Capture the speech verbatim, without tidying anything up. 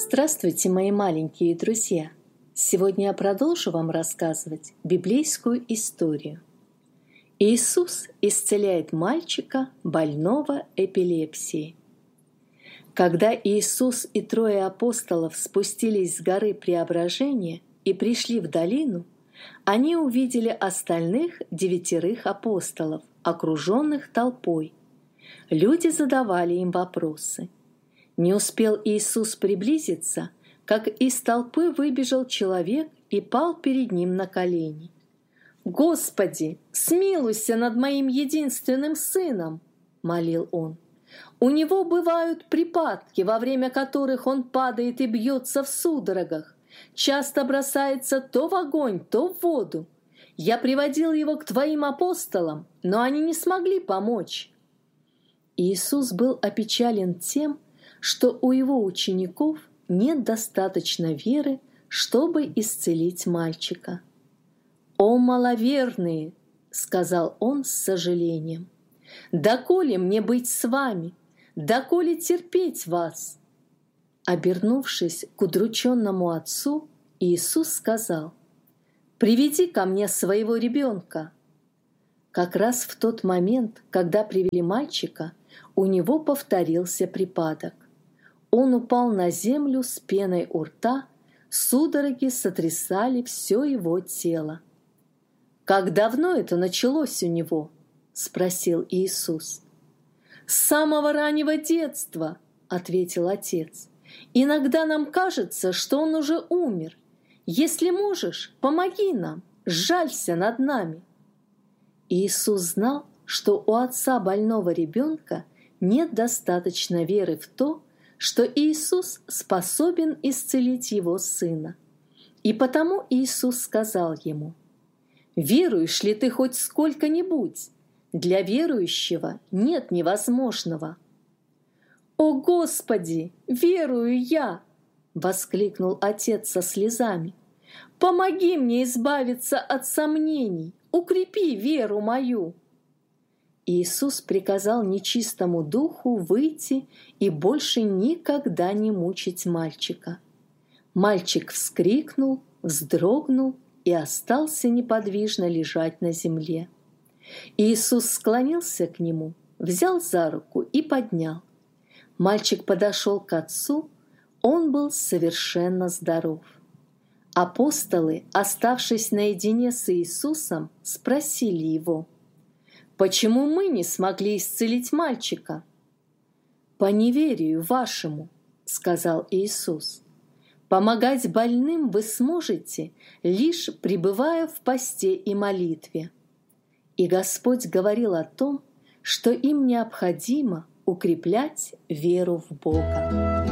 Здравствуйте, мои маленькие друзья! Сегодня я продолжу вам рассказывать библейскую историю. Иисус исцеляет мальчика, больного эпилепсией. Когда Иисус и трое апостолов спустились с горы Преображения и пришли в долину, они увидели остальных девятерых апостолов, окруженных толпой. Люди задавали им вопросы. Не успел Иисус приблизиться, как из толпы выбежал человек и пал перед ним на колени. «Господи, смилуйся над моим единственным сыном!» — молил он. «У него бывают припадки, во время которых он падает и бьется в судорогах, часто бросается то в огонь, то в воду. Я приводил его к твоим апостолам, но они не смогли помочь». Иисус был опечален тем, что у его учеников нет достаточно веры, чтобы исцелить мальчика. «О, маловерные!» — сказал он с сожалением. «Доколе мне быть с вами? Доколе терпеть вас?» Обернувшись к удрученному отцу, Иисус сказал: «Приведи ко мне своего ребенка». Как раз в тот момент, когда привели мальчика, у него повторился припадок. Он упал на землю с пеной у рта, судороги сотрясали все его тело. «Как давно это началось у него?» — спросил Иисус. «С самого раннего детства», — ответил отец. «Иногда нам кажется, что он уже умер. Если можешь, помоги нам, сжалься над нами». Иисус знал, что у отца больного ребенка нет достаточно веры в то, что Иисус способен исцелить его сына. И потому Иисус сказал ему: «Веруешь ли ты хоть сколько-нибудь? Для верующего нет невозможного». «О Господи, верую я!» — воскликнул отец со слезами. «Помоги мне избавиться от сомнений, укрепи веру мою». Иисус приказал нечистому духу выйти и больше никогда не мучить мальчика. Мальчик вскрикнул, вздрогнул и остался неподвижно лежать на земле. Иисус склонился к нему, взял за руку и поднял. Мальчик подошел к отцу, он был совершенно здоров. Апостолы, оставшись наедине с Иисусом, спросили его: «Почему мы не смогли исцелить мальчика?» «По неверию вашему», — сказал Иисус. «Помогать больным вы сможете, лишь пребывая в посте и молитве». И Господь говорил о том, что им необходимо укреплять веру в Бога.